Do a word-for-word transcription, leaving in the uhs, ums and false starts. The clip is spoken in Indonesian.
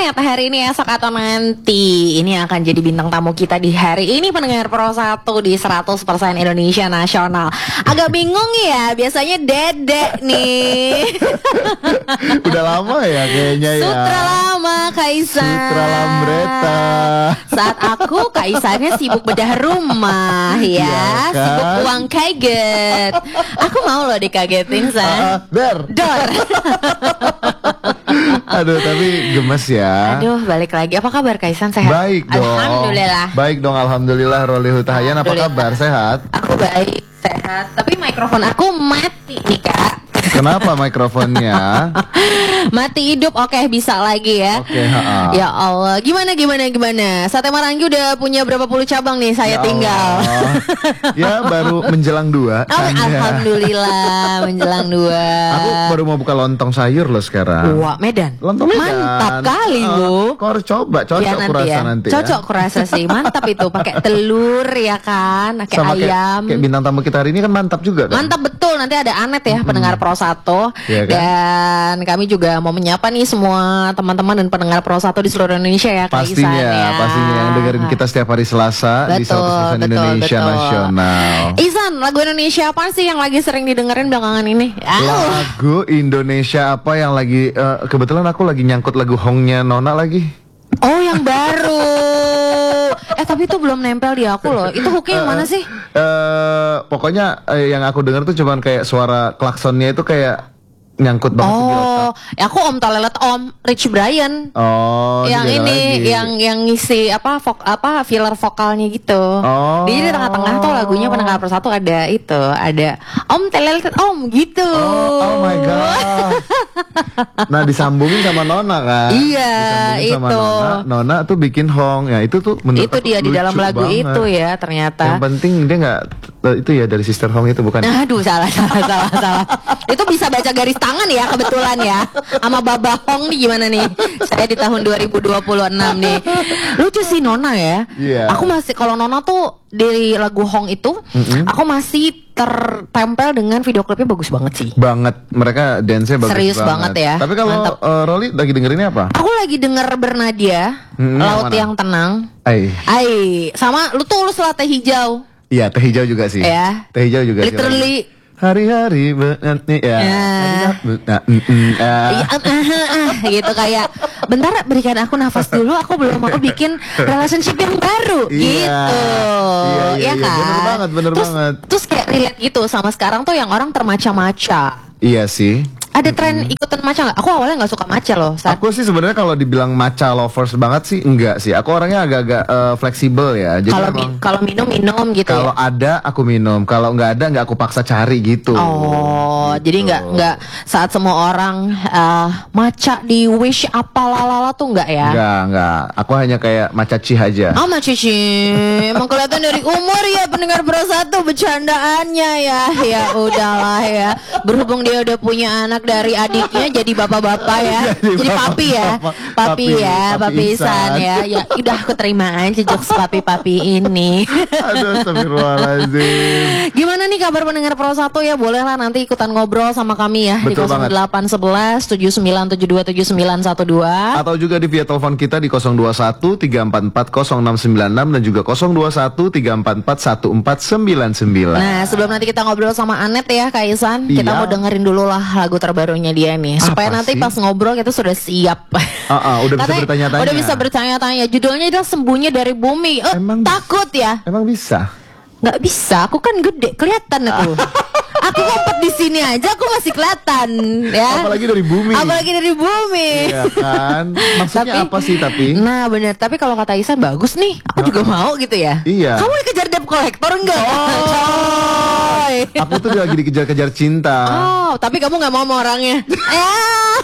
Planet hari ini, esok atau nanti. Ini akan jadi bintang tamu kita di hari ini, pendengar Pro satu di seratus persen Indonesia Nasional. Agak bingung ya, biasanya Dedek nih. Udah lama ya kayaknya ya. Sutra lama Kaisan. Sutra Lambreta. Saat aku Kaisannya sibuk bedah rumah ya, Ya kan? sibuk uang kaget. Aku mau loh dikagetin San. Uh, Ber. Dor. Aduh, tapi gemes ya. Aduh, balik lagi. Apa kabar Kaisan, sehat? Baik dong. Alhamdulillah. Baik dong, alhamdulillah. Roli Hutahayan, apa kabar? Sehat? Aku baik, sehat. Tapi mikrofon aku mati nih Kak. Kenapa mikrofonnya? Mati hidup, oke bisa lagi ya. Oke, ha-ha. Ya Allah, gimana gimana gimana. Sate Marangi udah punya berapa puluh cabang nih saya Ya tinggal. Allah. Ya baru menjelang dua. Oh, kan, ya. alhamdulillah menjelang dua. Aku baru mau buka lontong sayur loh sekarang. Wah, Medan. Lontong Medan. Mantap kali, Uh, Bu. Kau harus coba, cocok Ya, nanti kurasa ya. nanti. Cocok ya. kurasa sih, mantap itu pakai telur ya kan, pakai Sama kayak, ayam. kayak bintang tamu kita hari ini kan mantap juga kan? Mantap betul, nanti ada Anet ya, pendengar Pro satu. Iya kan? Dan kami juga mau menyapa nih semua teman-teman dan pendengar Pro satu di seluruh Indonesia ya, Kak Pastinya, Isan, ya. pastinya yang dengerin kita setiap hari Selasa di Betul, seratus persen betul, Indonesia betul. Nasional. Isan, lagu Indonesia apa sih yang lagi sering didengerin belakangan ini? Au. Lagu Indonesia apa yang lagi eh, kebetulan aku lagi nyangkut lagu Hongnya Nona lagi. Oh, yang baru. Eh, tapi itu belum nempel di aku loh. Itu hooknya yang mana sih? Eh pokoknya eh, yang aku dengar tuh cuman kayak suara klaksonnya itu kayak nyangkut banget di otak. Oh, ya aku Om Tolelet Om Rich Brian. Oh, yang dia ini lagi. yang yang ngisi apa vok, apa filler vokalnya gitu. Oh. Jadi di tengah-tengah tuh lagunya pendengar persatu ada itu, ada Om Tolelet Om gitu. Oh, oh my god. Nah, disambungin sama Nona kan? Iya, Disambungin sama itu. Nona. Nona tuh bikin Hong. Ya, itu tuh menurut Itu aku dia di lucu dalam lagu banget. itu ya ternyata. Yang penting dia nggak itu ya dari Sister Hong itu bukan. Aduh, salah salah salah salah. Itu bisa baca garis tangan ya kebetulan ya. Sama Baba Hong nih gimana nih? Saya di tahun dua ribu dua puluh enam nih. Lucu sih Nona ya. Iya. Aku masih kalau Nona tuh dari lagu Hong itu, Mm-mm. aku masih tertempel dengan video klipnya bagus banget sih. Banget, mereka dance-nya bagus Serius banget. banget ya. Tapi kalau Mantap. uh, Rolly lagi dengerinnya apa? Aku lagi denger Bernadia, Hmm, Laut yang mana? yang Tenang. Ay, Ai, sama lu tulus lah Teh Hijau. iya teh hijau juga sih. Ya. Teh hijau juga sih. Literally. Hari-hari nanti ya. Ya. Nah, mm, mm, ah. Iya, ah, ah, ah, gitu kayak bentar berikan aku nafas dulu, aku belum mau bikin relationship yang baru Iya. gitu. Iya, iya, ya iya. kan? Bener banget, bener terus, banget. Terus kayak relate gitu sama sekarang tuh yang orang termaca-maca. Iya sih. Ada tren ikutan maca nggak? Aku awalnya nggak suka maca loh. Saat Aku sih sebenarnya kalau dibilang matcha lovers banget sih enggak sih. Aku orangnya agak-agak eh, fleksibel ya. Jadi kalau mi- emang kalau minum minum gitu kalau ya. ada aku minum, kalau nggak ada nggak aku paksa cari gitu. Oh, Gitu. jadi nggak nggak saat semua orang eh, maca di wish apa lalala tuh nggak ya? Nggak, nggak. Aku hanya kayak matcha cih aja. Oh, Mak Cici, emang kelihatan dari umur ya pendengar Pro satu bercandaannya ya. Ya udahlah ya. Berhubung dia udah punya anak dari adiknya jadi bapak-bapak ya. Jadi Jadi papi ya. bapak-bapak. Papi Papi, ya, papi papi Isan Ihsan. ya. Ya udah aku terima aja jokes papi-papi ini. Aduh, astagfirullahaladzim. Gimana nih kabar pendengar Pro satu ya? Bolehlah nanti ikutan ngobrol sama kami ya di Betul nol delapan satu satu tujuh sembilan tujuh dua tujuh sembilan satu dua. Atau juga di via telepon kita di nol dua satu tiga empat empat nol enam sembilan enam dan juga nol dua satu tiga empat empat satu empat sembilan sembilan. Nah, sebelum nanti kita ngobrol sama Anet ya, Kak Isan, kita Iya. mau dengerin dulu lah lagu terbarunya dia nih, supaya Apa nanti sih? pas ngobrol kita sudah siap. Ah, ah, udah bisa Katanya bertanya-tanya. Udah bisa bertanya-tanya. Judulnya adalah Sembunyi dari Bumi. Eh, Emang takut ya? Emang bisa? Nggak bisa, aku kan gede, kelihatan aku. Aku ngumpet di sini aja, aku masih kelihatan ya. Apalagi dari bumi. Apalagi dari bumi. Iya kan? Maksudnya Tapi- apa sih tapi? Nah bener, tapi kalau kata Isan bagus nih, aku juga mau gitu ya. Iya. Kamu dikejar debt collector enggak? Oh. Coy. Aku tuh lagi dikejar-kejar cinta. Oh, tapi kamu nggak mau sama orangnya. Ya.